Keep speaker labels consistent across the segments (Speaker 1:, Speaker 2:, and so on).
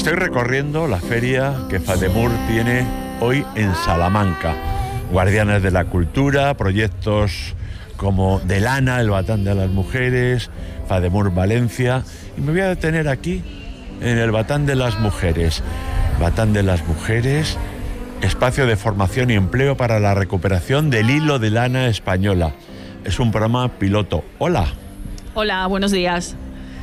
Speaker 1: Estoy recorriendo la feria que FADEMUR tiene hoy en Salamanca. Guardianes de la cultura, proyectos como de lana, el batán de las mujeres, FADEMUR Valencia. Y me voy a detener aquí, en el batán de las mujeres. Batán de las mujeres, espacio de formación y empleo para la recuperación del hilo de lana española. Es un programa piloto. Hola.
Speaker 2: Hola, buenos días.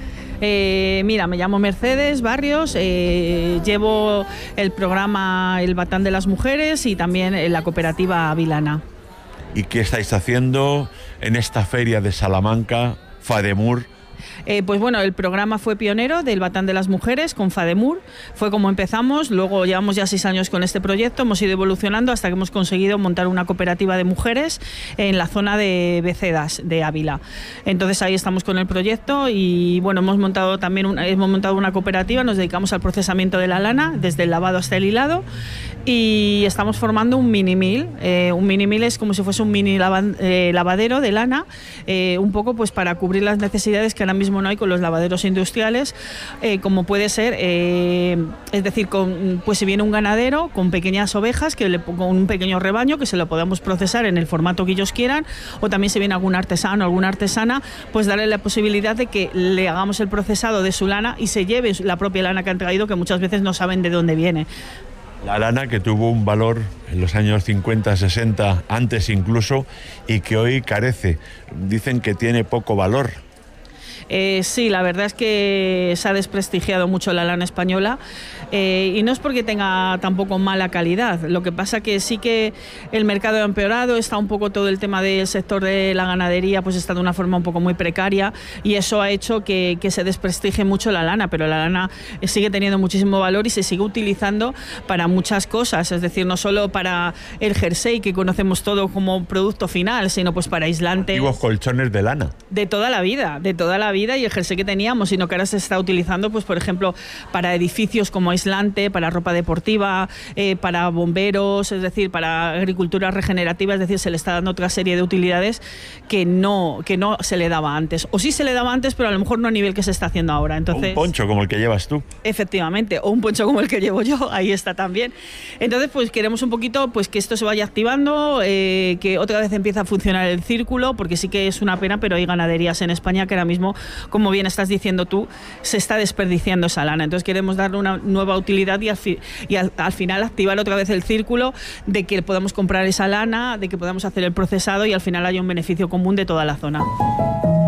Speaker 2: Mira, me llamo Mercedes Barrios, llevo el programa El Batán de las Mujeres y también la cooperativa Vilana.
Speaker 1: ¿Y qué estáis haciendo en esta feria de Salamanca, FADEMUR?
Speaker 2: Pues bueno, el programa fue pionero del Batán de las Mujeres con FADEMUR, fue como empezamos, luego llevamos ya 6 años con este proyecto, hemos ido evolucionando hasta que hemos conseguido montar una cooperativa de mujeres en la zona de Becedas, de Ávila. Entonces ahí estamos con el proyecto y bueno, hemos montado una cooperativa, nos dedicamos al procesamiento de la lana, desde el lavado hasta el hilado, y estamos formando un mini mill. Un mini mill es como si fuese un mini lavadero de lana, un poco pues para cubrir las necesidades que ahora mismo no hay con los lavaderos industriales, como puede ser, es decir, pues si viene un ganadero con pequeñas ovejas, con un pequeño rebaño, que se lo podamos procesar en el formato que ellos quieran, o también si viene algún artesano o alguna artesana, pues darle la posibilidad de que le hagamos el procesado de su lana y se lleve la propia lana que han traído, que muchas veces no saben de dónde viene.
Speaker 1: La lana que tuvo un valor en los años 50, 60, antes incluso, y que hoy carece. Dicen que tiene poco valor.
Speaker 2: Sí, la verdad es que se ha desprestigiado mucho la lana española, y no es porque tenga tampoco mala calidad. Lo que pasa que sí que el mercado ha empeorado, está un poco todo el tema del sector de la ganadería, pues está de una forma un poco muy precaria, y eso ha hecho que se desprestigie mucho la lana, pero la lana sigue teniendo muchísimo valor y se sigue utilizando para muchas cosas, es decir, no solo para el jersey que conocemos todo como producto final, sino pues para aislantes.
Speaker 1: Antiguos colchones de lana.
Speaker 2: De toda la vida, y el jersey que teníamos, sino que ahora se está utilizando, pues por ejemplo, para edificios como aislante, para ropa deportiva, para bomberos, es decir, para agricultura regenerativa, es decir, se le está dando otra serie de utilidades que no se le daba antes, o sí se le daba antes, pero a lo mejor no a nivel que se está haciendo ahora. Entonces,
Speaker 1: un poncho como el que llevas tú.
Speaker 2: Efectivamente, o un poncho como el que llevo yo, ahí está también. Entonces, pues queremos un poquito pues que esto se vaya activando, que otra vez empiece a funcionar el círculo, porque sí que es una pena, pero hay ganaderías en España que ahora mismo, como bien estás diciendo tú, se está desperdiciando esa lana. Entonces queremos darle una nueva utilidad y al final activar otra vez el círculo de que podamos comprar esa lana, de que podamos hacer el procesado y al final haya un beneficio común de toda la zona.